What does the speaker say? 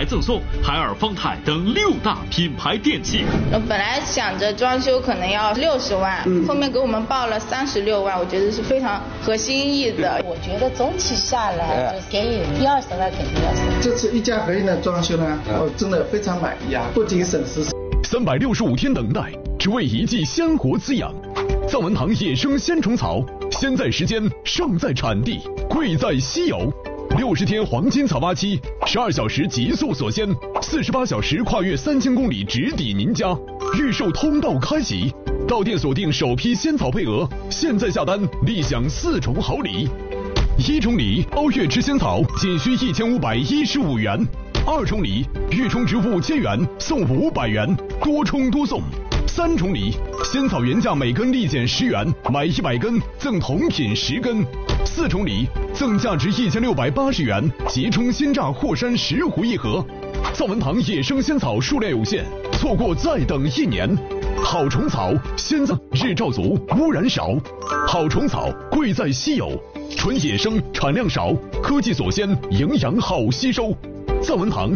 赠送海尔、方太等6大品牌电器。 我本来想着装修可能要60万，后面给我们报了36万，我觉得是非常合心意的。 我觉得总体下来就给予120万肯定要省。 这次一家合一的装修呢，我真的非常满意啊！不仅省时 ，365天等待，只为一剂鲜活滋养。藏文堂野生鲜虫草，先在时间，胜在产地，贵在稀有。60天黄金草挖期，12小时极速锁鲜，48小时跨越3000公里直抵您家。预售通道开启，到店锁定首批鲜草配额，现在下单立享4重好礼。1重礼，包月吃鲜草仅需1515元；2重礼，预充植物1000元送500元，多充多送。3重礼，鲜草原价每根立减10元，买100根赠同品10根。4重礼，赠价值1680元即充鲜榨霍山10壶1盒。藏文堂野生鲜草数量有限，错过再等1年。好虫草，鲜藏日照足，污染少。好虫草贵在稀有，纯野生，产量少，科技锁鲜，营养好吸收。藏文堂